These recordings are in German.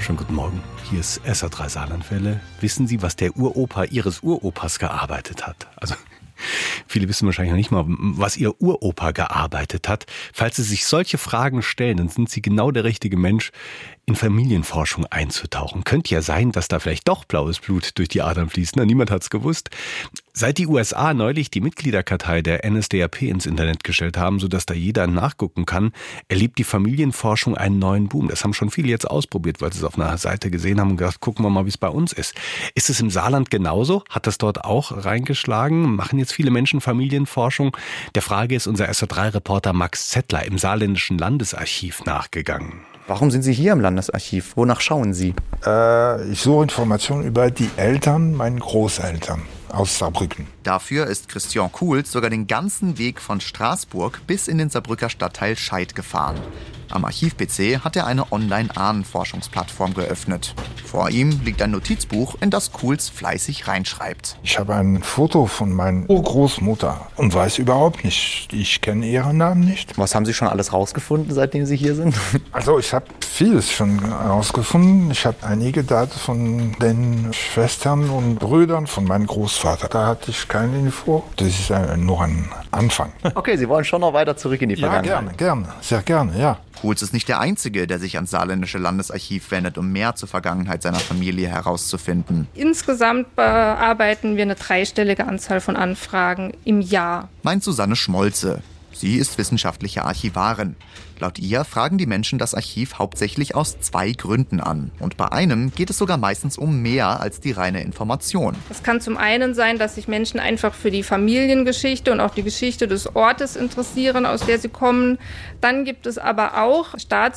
Schönen guten Morgen. Hier ist SR3 Saarlandwelle. Wissen Sie, was der Uropa Ihres Uropas gearbeitet hat? Also, viele wissen wahrscheinlich noch nicht mal, was Ihr Uropa gearbeitet hat. Falls Sie sich solche Fragen stellen, dann sind Sie genau der richtige Mensch, in Familienforschung einzutauchen. Könnte ja sein, dass da vielleicht doch blaues Blut durch die Adern fließt. Na, niemand hat's gewusst. Seit die USA neulich die Mitgliederkartei der NSDAP ins Internet gestellt haben, sodass da jeder nachgucken kann, erlebt die Familienforschung einen neuen Boom. Das haben schon viele jetzt ausprobiert, weil sie es auf einer Seite gesehen haben und gedacht, gucken wir mal, wie es bei uns ist. Ist es im Saarland genauso? Hat das dort auch reingeschlagen? Machen jetzt viele Menschen Familienforschung? Der Frage ist unser SR3-Reporter Max Zettler im Saarländischen Landesarchiv nachgegangen. Warum sind Sie hier im Landesarchiv? Wonach schauen Sie? Ich suche Informationen über die Eltern, meinen Großeltern aus Saarbrücken. Dafür ist Christian Kuhls sogar den ganzen Weg von Straßburg bis in den Saarbrücker Stadtteil Scheid gefahren. Am Archiv-PC hat er eine Online-Ahnenforschungsplattform geöffnet. Vor ihm liegt ein Notizbuch, in das Kuhls fleißig reinschreibt. Ich habe ein Foto von meiner Urgroßmutter und weiß überhaupt nicht. Ich kenne ihren Namen nicht. Was haben Sie schon alles rausgefunden, seitdem Sie hier sind? Also ich habe vieles schon herausgefunden. Ich habe einige Daten von den Schwestern und Brüdern von meinem Großvater. Da hatte ich keine Info. Das ist nur ein Anfang. Okay, Sie wollen schon noch weiter zurück in die Vergangenheit. Ja, gerne, sehr gerne, ja. Kuhls ist nicht der Einzige, der sich ans Saarländische Landesarchiv wendet, um mehr zur Vergangenheit seiner Familie herauszufinden. Insgesamt bearbeiten wir eine dreistellige Anzahl von Anfragen im Jahr. Meint Susanne Schmolze. Sie ist wissenschaftliche Archivarin. Laut ihr fragen die Menschen das Archiv hauptsächlich aus 2 Gründen an. Und bei einem geht es sogar meistens um mehr als die reine Information. Es kann zum einen sein, dass sich Menschen einfach für die Familiengeschichte und auch die Geschichte des Ortes interessieren, aus der sie kommen. Dann gibt es aber auch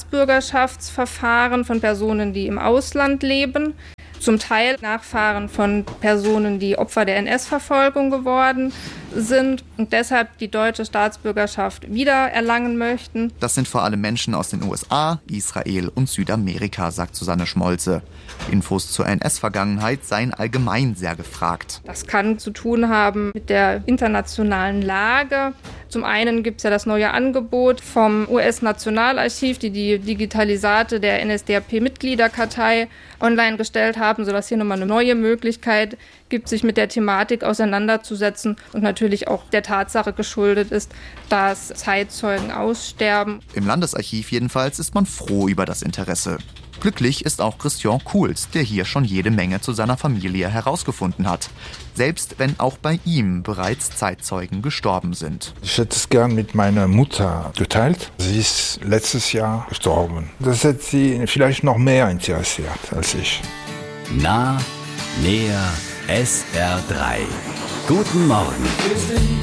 Staatsbürgerschaftsverfahren von Personen, die im Ausland leben. Zum Teil Nachfahren von Personen, die Opfer der NS-Verfolgung geworden sind und deshalb die deutsche Staatsbürgerschaft wiedererlangen möchten. Das sind vor allem Menschen aus den USA, Israel und Südamerika, sagt Susanne Schmolze. Infos zur NS-Vergangenheit seien allgemein sehr gefragt. Das kann zu tun haben mit der internationalen Lage. Zum einen gibt es ja das neue Angebot vom US-Nationalarchiv, die die Digitalisate der NSDAP-Mitgliederkartei online gestellt haben, sodass hier nochmal eine neue Möglichkeit gibt, sich mit der Thematik auseinanderzusetzen und natürlich auch der Tatsache geschuldet ist, dass Zeitzeugen aussterben. Im Landesarchiv jedenfalls ist man froh über das Interesse. Glücklich ist auch Christian Kuhls, der hier schon jede Menge zu seiner Familie herausgefunden hat. Selbst wenn auch bei ihm bereits Zeitzeugen gestorben sind. Ich hätte es gern mit meiner Mutter geteilt. Sie ist letztes Jahr gestorben. Das hätte sie vielleicht noch mehr interessiert als ich. Nah, näher, SR3. Guten Morgen.